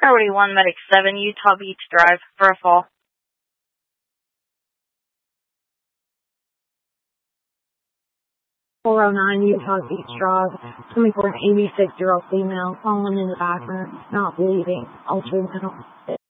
Priority 1, Medic 7, Utah Beach Drive, for a fall. 409 Utah Beach Drive, coming for an 86-year-old female, falling in the bathroom, not bleeding, ultra mental.